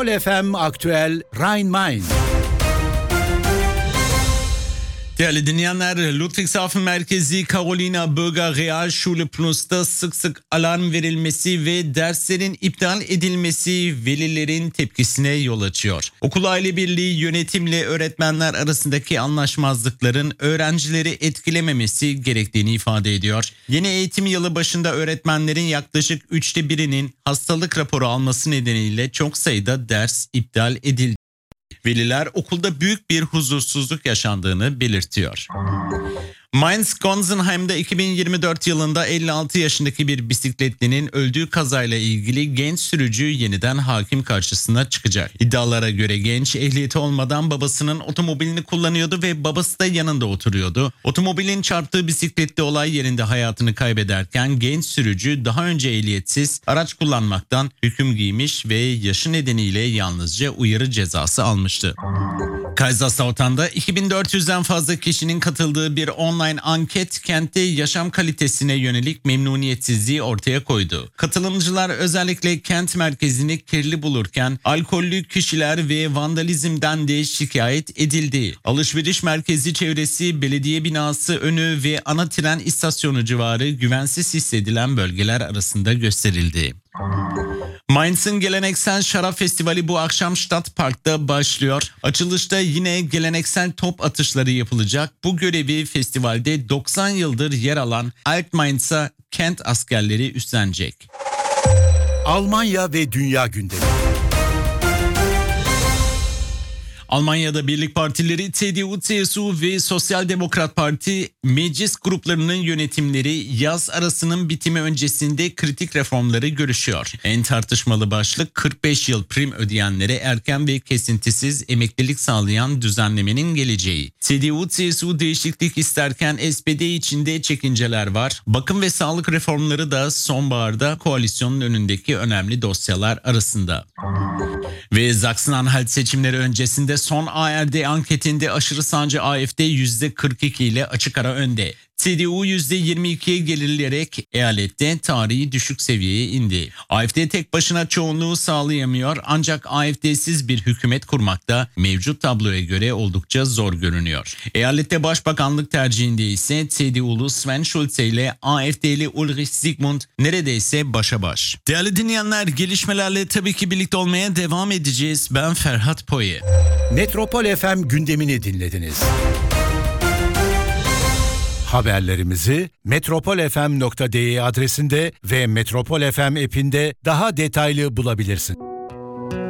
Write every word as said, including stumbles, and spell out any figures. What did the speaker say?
F M Aktüel Rhein-Main. Değerli dinleyenler, Ludwigshafen merkezi Carolina Bürger Realschule Plus'ta sık sık alarm verilmesi ve derslerin iptal edilmesi velilerin tepkisine yol açıyor. Okul aile birliği yönetimle öğretmenler arasındaki anlaşmazlıkların öğrencileri etkilememesi gerektiğini ifade ediyor. Yeni eğitim yılı başında öğretmenlerin yaklaşık üçte birinin hastalık raporu alması nedeniyle çok sayıda ders iptal edildi. Veliler okulda büyük bir huzursuzluk yaşandığını belirtiyor. Mainz-Gonsenheim'de iki bin yirmi dört yılında elli altı yaşındaki bir bisikletlinin öldüğü kazayla ilgili genç sürücü yeniden hakim karşısına çıkacak. İddialara göre genç ehliyeti olmadan babasının otomobilini kullanıyordu ve babası da yanında oturuyordu. Otomobilin çarptığı bisikletli olay yerinde hayatını kaybederken genç sürücü daha önce ehliyetsiz araç kullanmaktan hüküm giymiş ve yaşı nedeniyle yalnızca uyarı cezası almıştı. Kaiserslautern'da iki bin dört yüzden fazla kişinin katıldığı bir online anket kentte yaşam kalitesine yönelik memnuniyetsizliği ortaya koydu. Katılımcılar özellikle kent merkezini kirli bulurken alkollü kişiler ve vandalizmden de şikayet edildi. Alışveriş merkezi çevresi, belediye binası önü ve ana tren istasyonu civarı güvensiz hissedilen bölgeler arasında gösterildi. Mainz'ın geleneksel şarap festivali bu akşam Stadtpark'ta başlıyor. Açılışta yine geleneksel top atışları yapılacak. Bu görevi festivalde doksan yıldır yer alan Alt Mainz'a kent askerleri üstlenecek. Almanya ve Dünya gündemi. Almanya'da birlik partileri C D U, C S U ve Sosyal Demokrat Parti meclis gruplarının yönetimleri yaz arasının bitimi öncesinde kritik reformları görüşüyor. En tartışmalı başlık kırk beş yıl prim ödeyenlere erken ve kesintisiz emeklilik sağlayan düzenlemenin geleceği. C D U, C S U değişiklik isterken S P D içinde çekinceler var. Bakım ve sağlık reformları da sonbaharda koalisyonun önündeki önemli dosyalar arasında. Ve Sachsen-Anhalt seçimleri öncesinde son A R D anketinde aşırı sağcı A F D yüzde kırk iki ile açık ara önde. C D U yüzde yirmi ikiye gerileyerek eyalette tarihi düşük seviyeye indi. A F D tek başına çoğunluğu sağlayamıyor ancak A F D'siz bir hükümet kurmakta mevcut tabloya göre oldukça zor görünüyor. Eyalette başbakanlık tercihinde ise C D U'lu Sven Schulze ile A F D'li Ulrich Zygmunt neredeyse başa baş. Değerli dinleyenler, gelişmelerle tabii ki birlikte olmaya devam edeceğiz. Ben Ferhat Poye. Metropol F M gündemini dinlediniz. Haberlerimizi metropol f m nokta d e adresinde ve Metropol F M app'inde daha detaylı bulabilirsin.